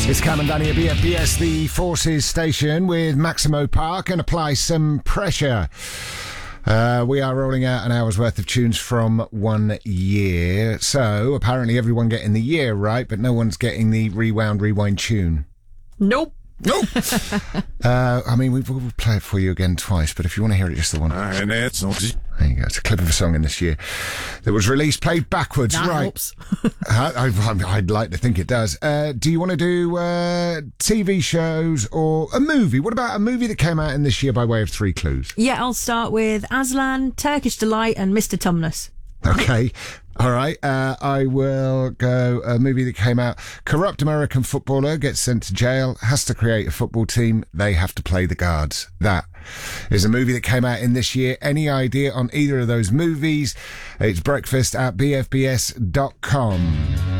It's Cam and Danny at BFBS, the Forces station, with Maximo Park, and apply some pressure. We are rolling out an hour's worth of tunes from 1 year. So apparently everyone getting the year right, but no one's getting the rewind tune. Nope. Nope. I mean, we'll play it for you again twice, but if you want to hear it just the one. There you go. It's a clip of a song in this year that was released, played backwards. That right. helps. I'd like to think it does. Do you want to do TV shows or a movie? What about a movie that came out in this year by way of 3 clues? Yeah, I'll start with Aslan, Turkish Delight and Mr. Tumnus. Okay. All right. I will go a movie that came out. Corrupt American footballer gets sent to jail, has to create a football team. They have to play the guards. That is a movie that came out in this year. Any idea on either of those movies? It's breakfast at bfbs.com.